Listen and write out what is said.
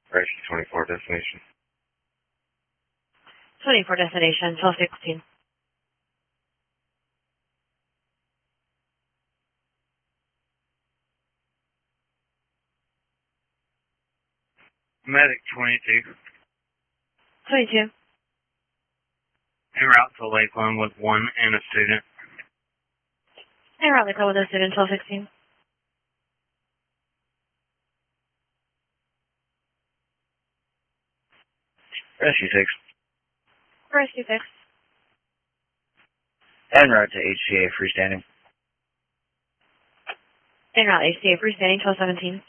Rescue 24 destination. 24 destination, 1216. Medic 22. 22. En route to Lakeland with 1 and a student. En route Lakeland with a student, 1216. Rescue 6. Rescue 6. En route to HCA freestanding. En route HCA freestanding, 1217.